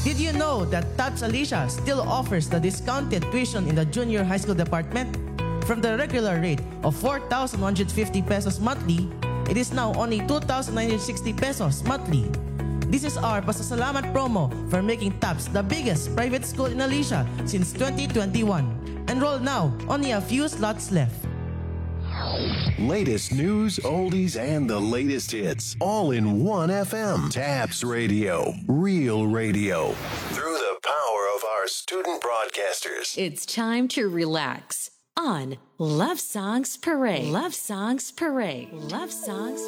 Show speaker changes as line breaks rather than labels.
Did you know that TAPS Alicia still offers the discounted tuition in the junior high school department? From the regular rate of 4,150 pesos monthly, it is now only 2,960 pesos monthly. This is our pasasalamat promo for making TAPS the biggest private school in Alicia since 2021. Enroll now, only a few slots left.
Latest news, oldies, and the latest hits, all in one FM. TAPS Radio, real radio. Through the power of our student broadcasters.
It's time to relax on Love Songs Parade. Love Songs Parade. Love Songs